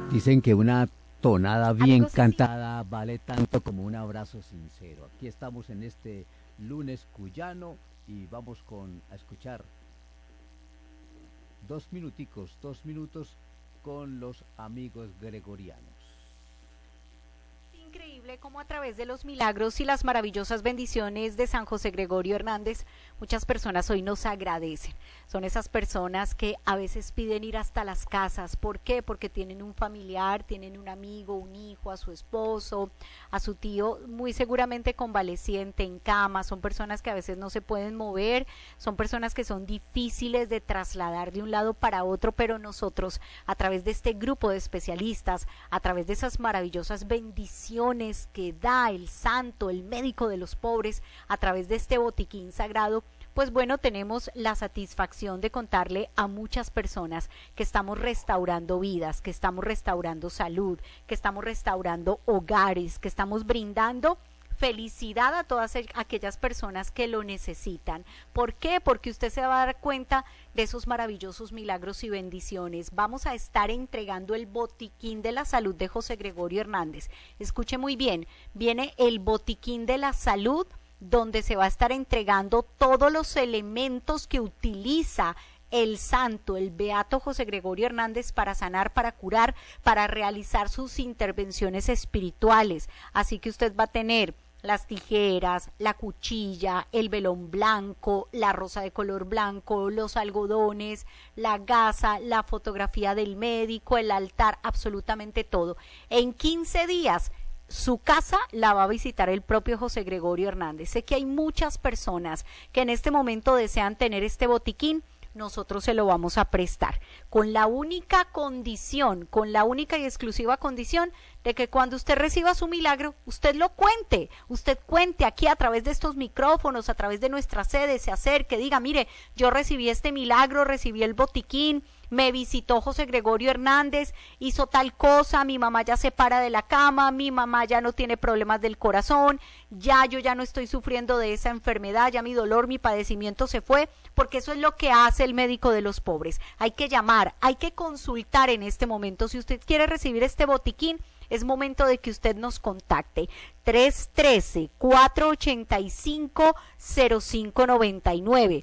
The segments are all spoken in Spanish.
Dicen que una tonada bien Amigos, sí. cantada vale tanto como un abrazo sincero. Aquí estamos en este lunes cuyano y vamos a escuchar 2 minuticos, 2 minutos con los amigos gregorianos. Increíble cómo a través de los milagros y las maravillosas bendiciones de San José Gregorio Hernández, muchas personas hoy nos agradecen. Son esas personas que a veces piden ir hasta las casas. ¿Por qué? Porque tienen un familiar, tienen un amigo, un hijo, a su esposo, a su tío, muy seguramente convaleciente en cama. Son personas que a veces no se pueden mover, son personas que son difíciles de trasladar de un lado para otro, pero nosotros, a través de este grupo de especialistas, a través de esas maravillosas bendiciones que da el santo, el médico de los pobres, a través de este botiquín sagrado, pues bueno, tenemos la satisfacción de contarle a muchas personas que estamos restaurando vidas, que estamos restaurando salud, que estamos restaurando hogares, que estamos brindando felicidad a todas aquellas personas que lo necesitan. ¿Por qué? Porque usted se va a dar cuenta de esos maravillosos milagros y bendiciones. Vamos a estar entregando el botiquín de la salud de José Gregorio Hernández. Escuche muy bien, viene el botiquín de la salud, donde se va a estar entregando todos los elementos que utiliza el santo, el beato José Gregorio Hernández para sanar, para curar, para realizar sus intervenciones espirituales. Así que usted va a tener las tijeras, la cuchilla, el velón blanco, la rosa de color blanco, los algodones, la gasa, la fotografía del médico, el altar, absolutamente todo. En 15 días su casa la va a visitar el propio José Gregorio Hernández. Sé que hay muchas personas que en este momento desean tener este botiquín. Nosotros se lo vamos a prestar con la única condición, con la única y exclusiva condición de que cuando usted reciba su milagro, usted lo cuente, usted cuente aquí a través de estos micrófonos, a través de nuestra sede, se acerque, diga, mire, yo recibí este milagro, recibí el botiquín, me visitó José Gregorio Hernández, hizo tal cosa, mi mamá ya se para de la cama, mi mamá ya no tiene problemas del corazón, yo ya no estoy sufriendo de esa enfermedad, ya mi dolor, mi padecimiento se fue, porque eso es lo que hace el médico de los pobres. Hay que llamar, hay que consultar en este momento. Si usted quiere recibir este botiquín, es momento de que usted nos contacte. 313-485-0599.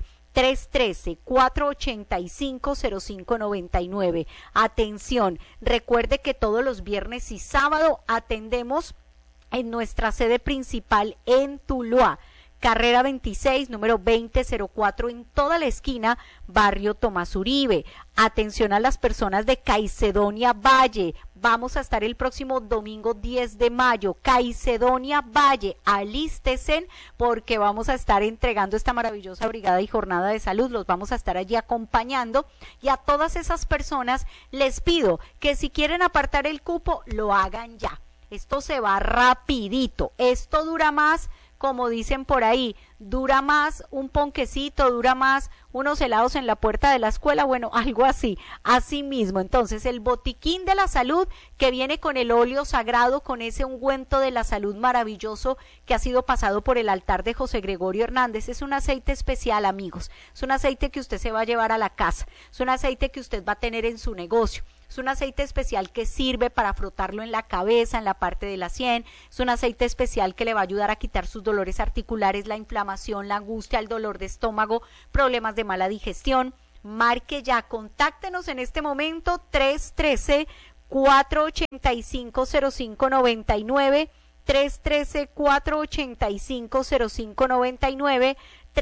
313-485-0599. Atención, recuerde que todos los viernes y sábado atendemos en nuestra sede principal en Tuluá. Carrera 26, número 2004, en toda la esquina, barrio Tomás Uribe. Atención a las personas de Caicedonia Valle. Vamos a estar el próximo domingo 10 de mayo. Caicedonia Valle, alístesen porque vamos a estar entregando esta maravillosa brigada y jornada de salud. Los vamos a estar allí acompañando. Y a todas esas personas les pido que si quieren apartar el cupo, lo hagan ya. Esto se va rapidito. Esto dura más, como dicen por ahí, dura más un ponquecito, dura más unos helados en la puerta de la escuela, bueno, algo así, así mismo. Entonces, el botiquín de la salud que viene con el óleo sagrado, con ese ungüento de la salud maravilloso que ha sido pasado por el altar de José Gregorio Hernández, es un aceite especial, amigos, es un aceite que usted se va a llevar a la casa, es un aceite que usted va a tener en su negocio. Es un aceite especial que sirve para frotarlo en la cabeza, en la parte de la sien. Es un aceite especial que le va a ayudar a quitar sus dolores articulares, la inflamación, la angustia, el dolor de estómago, problemas de mala digestión. Marque ya, contáctenos en este momento 313-485-0599, 313-485-0599,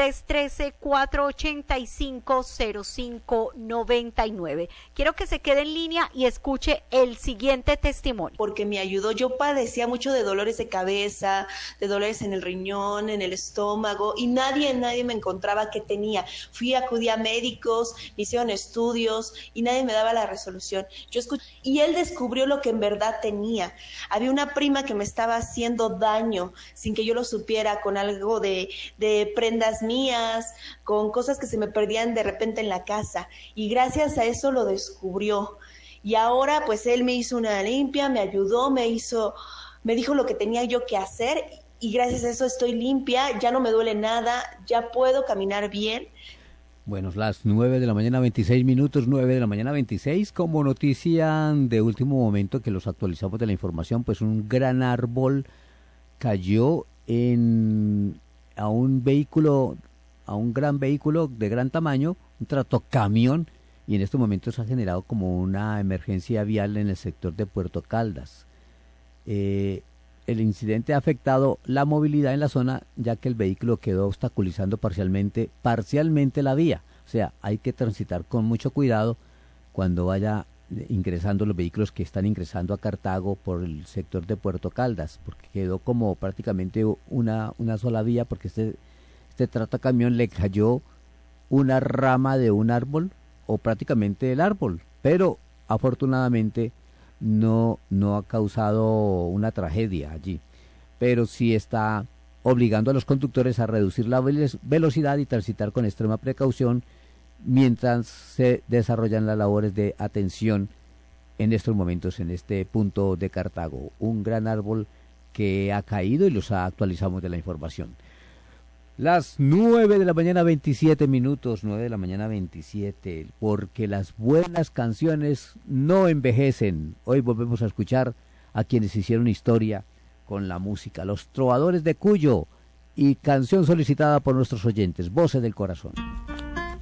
313-485-0599. Quiero que se quede en línea y escuche el siguiente testimonio. Porque me ayudó, yo padecía mucho de dolores de cabeza, de dolores en el riñón, en el estómago, y nadie me encontraba qué tenía. Acudí a médicos, me hicieron estudios, y nadie me daba la resolución. Y él descubrió lo que en verdad tenía. Había una prima que me estaba haciendo daño, sin que yo lo supiera, con algo de prendas mías, con cosas que se me perdían de repente en la casa, y gracias a eso lo descubrió. Y ahora pues él me hizo una limpia, me ayudó, me dijo lo que tenía yo que hacer, y gracias a eso estoy limpia, ya no me duele nada, ya puedo caminar bien. Bueno, las 9 de la mañana 26 minutos, 9 de la mañana 26, como noticia de último momento que los actualizamos de la información, pues un gran árbol cayó a un vehículo, a un gran vehículo de gran tamaño, un tractocamión, y en estos momentos ha generado como una emergencia vial en el sector de Puerto Caldas. El incidente ha afectado la movilidad en la zona, ya que el vehículo quedó obstaculizando parcialmente la vía. O sea, hay que transitar con mucho cuidado cuando vaya ingresando los vehículos que están ingresando a Cartago por el sector de Puerto Caldas, porque quedó como prácticamente una sola vía, porque este tractocamión le cayó una rama de un árbol, o prácticamente el árbol, pero afortunadamente no ha causado una tragedia allí, pero sí está obligando a los conductores a reducir la velocidad y transitar con extrema precaución mientras se desarrollan las labores de atención en estos momentos en este punto de Cartago. Un gran árbol que ha caído y los actualizamos de la información. Las 9 de la mañana 27 minutos, 9 de la mañana 27, porque las buenas canciones no envejecen. Hoy volvemos a escuchar a quienes hicieron historia con la música, los Trovadores de Cuyo, y canción solicitada por nuestros oyentes, Voces del Corazón.